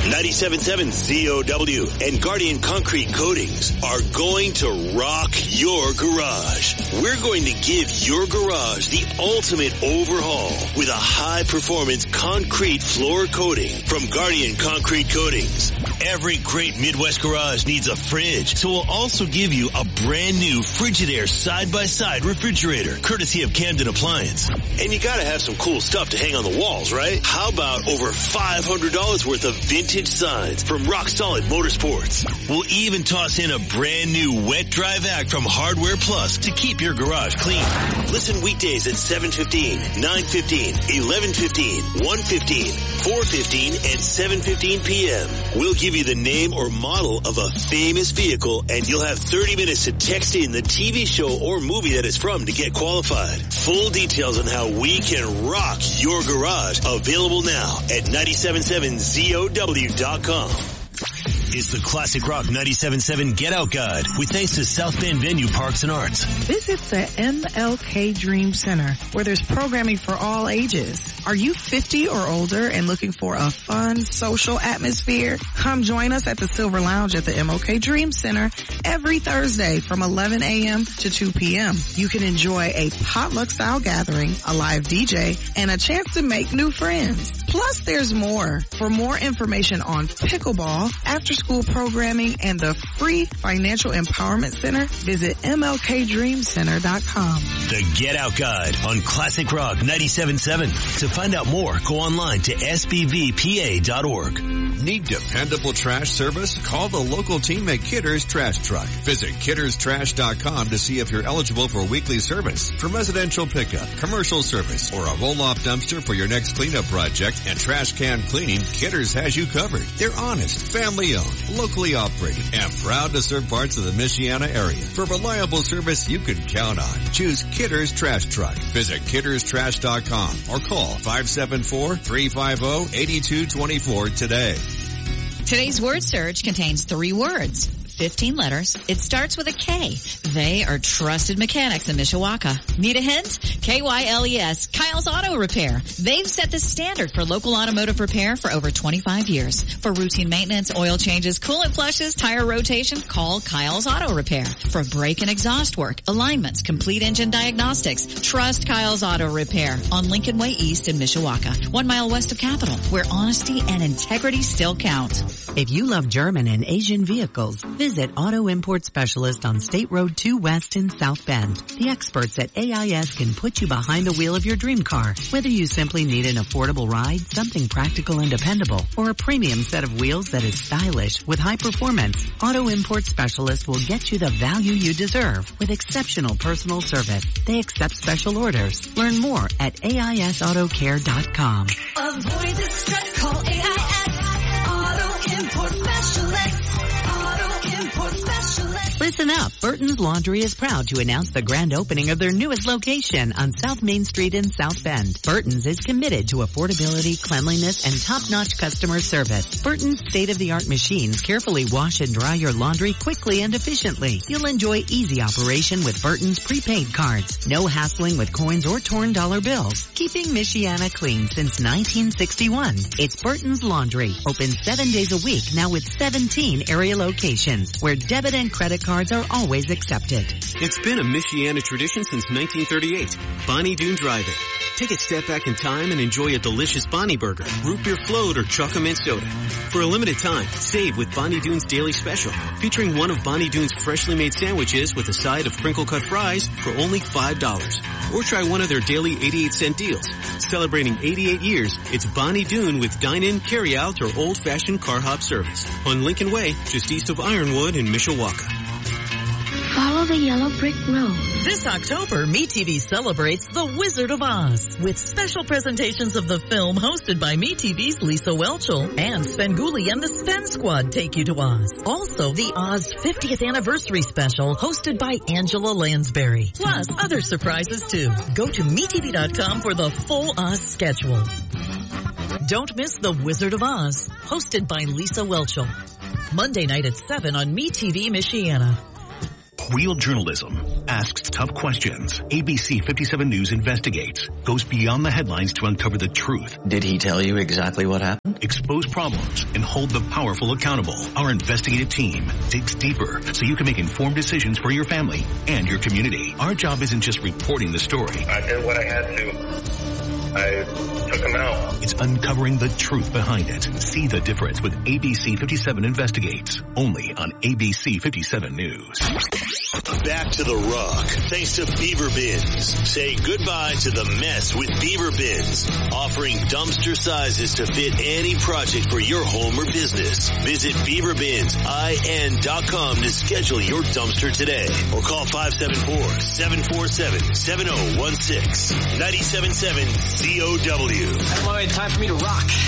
97.7 ZOW and Guardian Concrete Coatings are going to rock your garage. We're going to give your garage the ultimate overhaul with a high-performance concrete floor coating from Guardian Concrete Coatings. Every great Midwest garage needs a fridge, so we'll also give you a brand new Frigidaire side-by-side refrigerator, courtesy of Camden Appliance. And you gotta have some cool stuff to hang on the walls, right? How about over $500 worth of vintage signs from Rock Solid Motorsports? We'll even toss in a brand new wet dry vac from Hardware Plus to keep your garage clean. Listen weekdays at 7:15, 9:15, 11:15, 1:15, 4:15, and 7:15 p.m. We'll give you the name or model of a famous vehicle, and you'll have 30 minutes to text in the TV show or movie that it's from to get qualified. Full details on how we can rock your garage available now at 977ZOW.com. It's the Classic Rock 97.7 Get Out Guide with thanks to South Bend Venue Parks and Arts. Visit the MLK Dream Center where there's programming for all ages. Are you 50 or older and looking for a fun social atmosphere? Come join us at the Silver Lounge at the MLK Dream Center every Thursday from 11 a.m. to 2 p.m. You can enjoy a potluck style gathering, a live DJ, and a chance to make new friends. Plus there's more. For more information on pickleball, after school programming, and the free Financial Empowerment Center, visit MLKDreamCenter.com. The Get Out Guide on Classic Rock 97.7. To find out more, go online to sbvpa.org. Need dependable trash service? Call the local team at Kidder's Trash Truck. Visit kidderstrash.com to see if you're eligible for weekly service. For residential pickup, commercial service, or a roll-off dumpster for your next cleanup project and trash can cleaning, Kidder's has you covered. They're honest, family-owned, locally operated, and proud to serve parts of the Michiana area. For reliable service you can count on, choose Kidder's Trash Truck. Visit kidderstrash.com or call 574-350-8224 today. Today's word search contains 3 words, 15 letters. It starts with a K. They are trusted mechanics in Mishawaka. Need a hint? KYLES, Kyle's Auto Repair. They've set the standard for local automotive repair for over 25 years. For routine maintenance, oil changes, coolant flushes, tire rotation, call Kyle's Auto Repair. For brake and exhaust work, alignments, complete engine diagnostics, trust Kyle's Auto Repair on Lincoln Way East in Mishawaka, 1 mile west of Capitol, where honesty and integrity still count. If you love German and Asian vehicles, visit Auto Import Specialist on State Road 2 West in South Bend. The experts at AIS can put you behind the wheel of your dream car. Whether you simply need an affordable ride, something practical and dependable, or a premium set of wheels that is stylish with high performance, Auto Import Specialist will get you the value you deserve with exceptional personal service. They accept special orders. Learn more at AISAutoCare.com. Avoid the stress, call AIS. Auto Import Specialist. Listen up. Burton's Laundry is proud to announce the grand opening of their newest location on South Main Street in South Bend. Burton's is committed to affordability, cleanliness, and top-notch customer service. Burton's state-of-the-art machines carefully wash and dry your laundry quickly and efficiently. You'll enjoy easy operation with Burton's prepaid cards. No hassling with coins or torn dollar bills. Keeping Michiana clean since 1961. It's Burton's Laundry. Open 7 days a week now with 17 area locations where debit and credit cards are always accepted. It's been a Michiana tradition since 1938. Bonnie Doon Drive-In. Take a step back in time and enjoy a delicious Bonnie Burger, root beer float, or chocolate mint soda. For a limited time, save with Bonnie Doon's Daily Special, featuring one of Bonnie Doon's freshly made sandwiches with a side of crinkle-cut fries for only $5. Or try one of their daily 88-cent deals. Celebrating 88 years, it's Bonnie Doon with dine-in, carry-out, or old-fashioned car hop service. On Lincoln Way, just east of Ironwood in Mishawaka. Follow the yellow brick road. This October, MeTV celebrates The Wizard of Oz with special presentations of the film hosted by MeTV's Lisa Whelchel and Svengoolie and the Sven Squad take you to Oz. Also, the Oz 50th Anniversary Special hosted by Angela Lansbury. Plus, other surprises too. Go to MeTV.com for the full Oz schedule. Don't miss The Wizard of Oz, hosted by Lisa Whelchel. Monday night at 7 on MeTV Michiana. Real journalism asks tough questions. ABC 57 News investigates, goes beyond the headlines to uncover the truth. Did he tell you exactly what happened? Expose problems and hold the powerful accountable. Our investigative team digs deeper so you can make informed decisions for your family and your community. Our job isn't just reporting the story. I did what I had to. I took him out. It's uncovering the truth behind it. See the difference with ABC 57 Investigates. Only on ABC 57 News. Back to the Rock, thanks to Beaver Bins. Say goodbye to the mess with Beaver Bins, offering dumpster sizes to fit any project for your home or business. Visit BeaverBinsIN.com to schedule your dumpster today, or call 574-747-7016. 97.7 COW. Come on, time for me to rock.